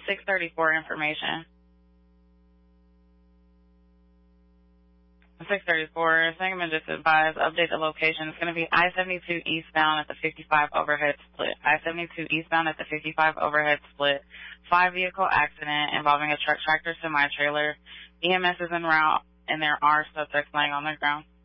634 information. 634, Sangamon just advised, update the location. It's going to be I-72 eastbound at the 55 overhead split. I-72 eastbound at the 55 overhead split. 5-vehicle accident involving a truck, tractor, semi-trailer. EMS is en route, and there are subjects laying on the ground.